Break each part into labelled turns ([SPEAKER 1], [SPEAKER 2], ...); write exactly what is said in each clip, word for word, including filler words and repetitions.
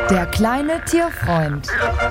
[SPEAKER 1] Der kleine Tierfreund.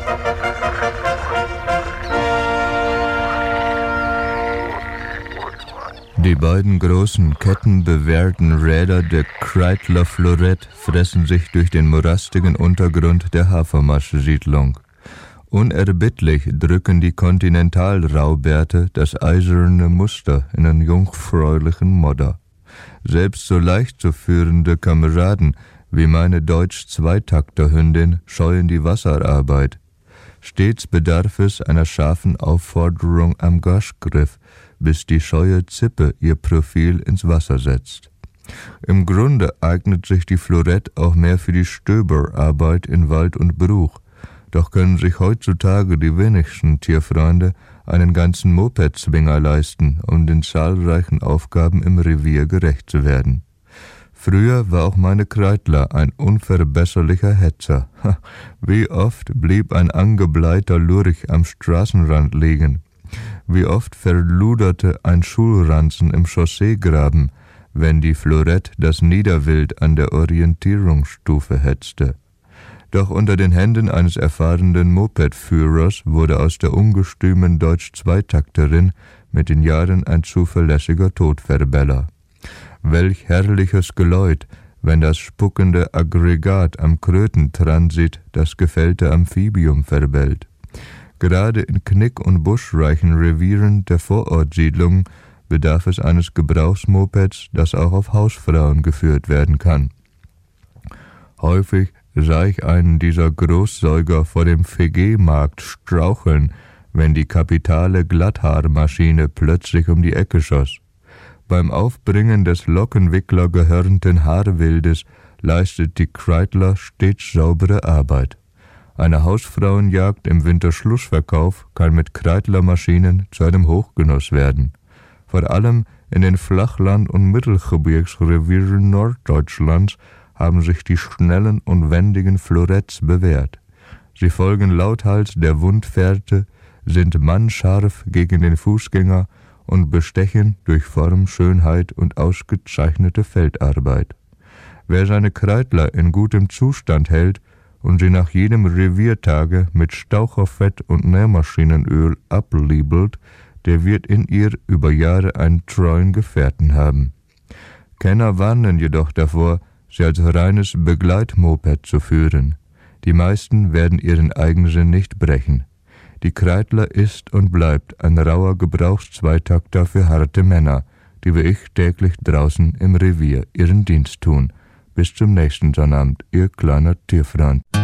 [SPEAKER 2] Die beiden großen kettenbewehrten Räder der Kreidler Florett fressen sich durch den morastigen Untergrund der Hafermarsch-Siedlung. Unerbittlich drücken die Kontinentalraubärte das eiserne Muster in einen jungfräulichen Modder. Selbst so leicht zu führende Kameraden wie meine Deutsch-Zweitakter-Hündin scheuen die Wasserarbeit. Stets bedarf es einer scharfen Aufforderung am Gaschgriff, bis die scheue Zippe ihr Profil ins Wasser setzt. Im Grunde eignet sich die Florett auch mehr für die Stöberarbeit in Wald und Bruch, doch können sich heutzutage die wenigsten Tierfreunde einen ganzen Mopedzwinger leisten, um den zahlreichen Aufgaben im Revier gerecht zu werden. Früher war auch meine Kreidler ein unverbesserlicher Hetzer. Wie oft blieb ein angebleiter Lurch am Straßenrand liegen. Wie oft verluderte ein Schulranzen im Chausseegraben, wenn die Florett das Niederwild an der Orientierungsstufe hetzte. Doch unter den Händen eines erfahrenen Mopedführers wurde aus der ungestümen Deutsch-Zweitakterin mit den Jahren ein zuverlässiger Todverbeller. Welch herrliches Geläut, wenn das spuckende Aggregat am Krötentransit das gefällte Amphibium verbellt. Gerade in knick- und buschreichen Revieren der Vorortsiedlungen bedarf es eines Gebrauchsmopeds, das auch auf Hausfrauen geführt werden kann. Häufig sah ich einen dieser Großsäuger vor dem V G-Markt straucheln, wenn die kapitale Glatthaarmaschine plötzlich um die Ecke schoss. Beim Aufbringen des Lockenwickler gehörnten Haarwildes leistet die Kreidler stets saubere Arbeit. Eine Hausfrauenjagd im Winterschlussverkauf kann mit Kreidlermaschinen zu einem Hochgenuss werden. Vor allem in den Flachland- und Mittelgebirgsrevieren Norddeutschlands haben sich die schnellen und wendigen Floretts bewährt. Sie folgen lauthals der Wundfährte, sind mannscharf gegen den Fußgänger und bestechen durch Form, Schönheit und ausgezeichnete Feldarbeit. Wer seine Kreidler in gutem Zustand hält und sie nach jedem Reviertage mit Staucherfett und Nährmaschinenöl abliebelt, der wird in ihr über Jahre einen treuen Gefährten haben. Kenner warnen jedoch davor, sie als reines Begleitmoped zu führen. Die meisten werden ihren Eigensinn nicht brechen. Die Kreidler ist und bleibt ein rauer Gebrauchszweitakter für harte Männer, die wie ich täglich draußen im Revier ihren Dienst tun. Bis zum nächsten Sonnabend, Ihr kleiner Tierfreund.